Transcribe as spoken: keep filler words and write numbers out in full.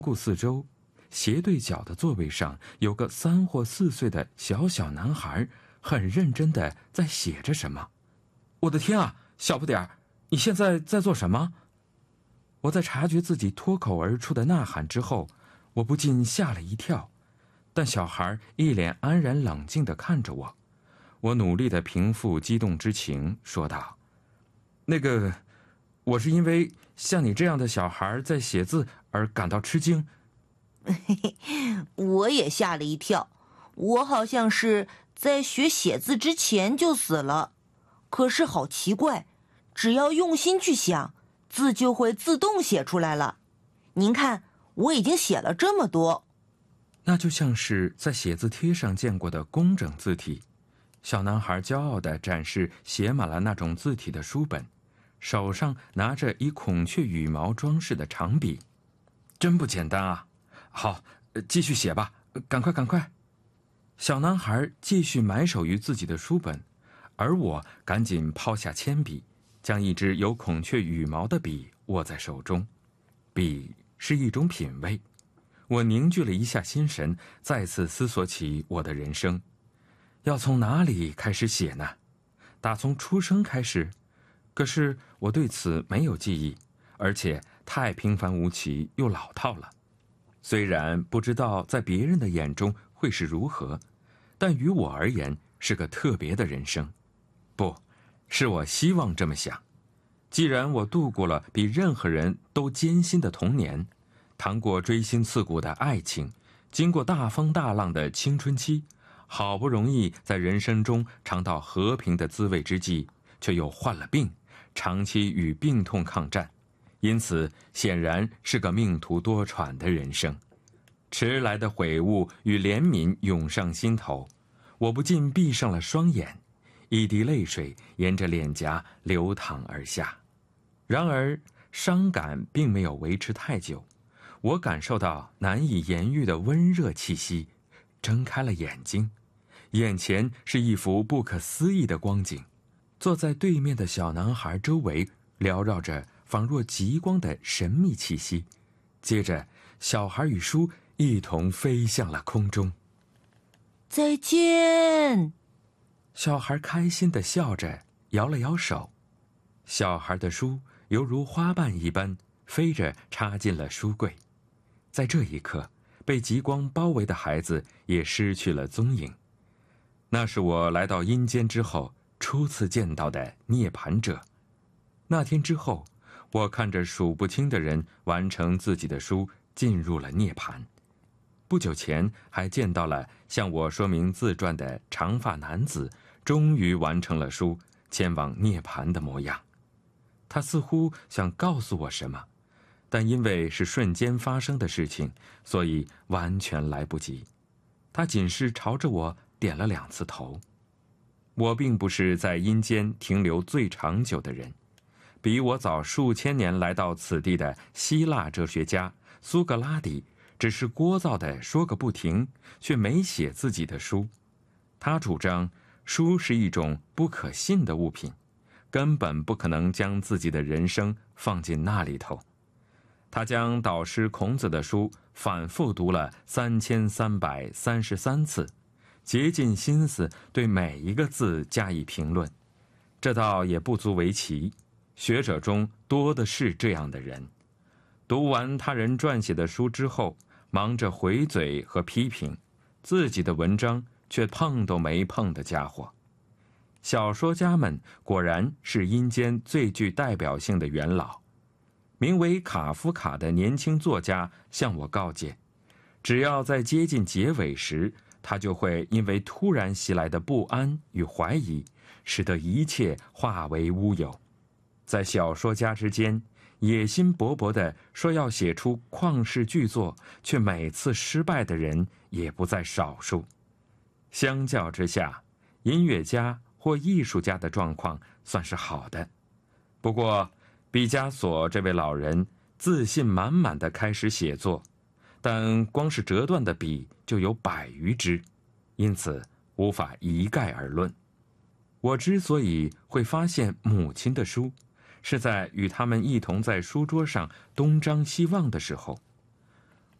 顾四周，斜对角的座位上有个三或四岁的小小男孩，很认真地在写着什么。我的天啊，小不点儿，你现在在做什么？我在察觉自己脱口而出的呐喊之后，我不禁吓了一跳，但小孩一脸安然冷静地看着我。我努力地平复激动之情，说道：那个，我是因为像你这样的小孩在写字而感到吃惊。 我也吓了一跳，我好像是在学写字之前就死了，可是好奇怪，只要用心去想，字就会自动写出来了。您看，我已经写了这么多。 那就像是在写字贴上见过的工整字体。小男孩骄傲地展示写满了那种字体的书本，手上拿着以孔雀羽毛装饰的长笔。真不简单啊！好，继续写吧，赶快赶快。小男孩继续埋首于自己的书本，而我赶紧抛下铅笔，将一支有孔雀羽毛的笔握在手中。笔是一种品味。我凝聚了一下心神，再次思索起我的人生。要从哪里开始写呢？打从出生开始？可是我对此没有记忆，而且太平凡无奇又老套了。虽然不知道在别人的眼中会是如何，但于我而言是个特别的人生。不，是我希望这么想。既然我度过了比任何人都艰辛的童年，谈过锥心刺骨的爱情，经过大风大浪的青春期，好不容易在人生中尝到和平的滋味之际，却又患了病，长期与病痛抗战，因此显然是个命途多舛的人生。迟来的悔悟与怜悯涌上心头，我不禁闭上了双眼，一滴泪水沿着脸颊流淌而下。然而伤感并没有维持太久，我感受到难以言喻的温热气息，睁开了眼睛，眼前是一幅不可思议的光景。坐在对面的小男孩周围缭绕着仿若极光的神秘气息，接着小孩与书一同飞向了空中。 再见！ 小孩开心地笑着，摇了摇手。小孩的书犹如花瓣一般飞着插进了书柜。在这一刻，被极光包围的孩子也失去了踪影。那是我来到阴间之后初次见到的涅槃者。那天之后，我看着数不清的人完成自己的书，进入了涅槃。不久前还见到了向我说明自传的长发男子，终于完成了书，前往涅槃的模样。他似乎想告诉我什么，但因为是瞬间发生的事情，所以完全来不及。他仅是朝着我点了两次头。我并不是在阴间停留最长久的人，比我早数千年来到此地的希腊哲学家苏格拉底，只是聒噪地说个不停，却没写自己的书。他主张书是一种不可信的物品，根本不可能将自己的人生放进那里头。他将导师孔子的书反复读了三千三百三十三次，竭尽心思对每一个字加以评论。这倒也不足为奇，学者中多的是这样的人。读完他人撰写的书之后，忙着回嘴和批评，自己的文章却碰都没碰的家伙。小说家们果然是阴间最具代表性的元老。名为卡夫卡的年轻作家向我告诫，只要在接近结尾时，他就会因为突然袭来的不安与怀疑，使得一切化为乌有。在小说家之间，野心勃勃地说要写出旷世巨作，却每次失败的人也不在少数。相较之下，音乐家或艺术家的状况算是好的。不过毕加索这位老人自信满满地开始写作，但光是折断的笔就有百余支，因此无法一概而论。我之所以会发现母亲的书，是在与他们一同在书桌上东张西望的时候，